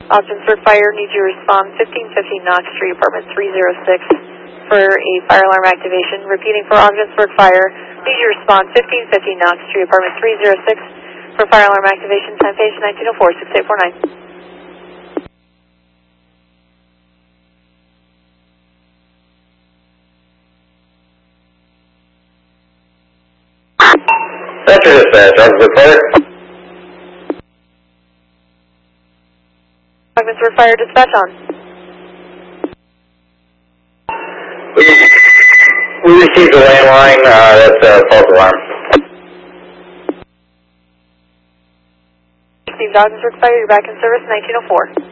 Ogdensburg Fire, need you to respond 1550 Knox Street, apartment 306 for a fire alarm activation. Repeating for Ogdensburg Fire, need you to respond 1550 Knox Street, apartment 306 for fire alarm activation. Time page 1904-6849. Center dispatch, Ogdensburg Fire. Ogdensburg Fire, dispatch on. We received a landline, that's a false alarm. Received Ogdensburg Fire, you're back in service 1904.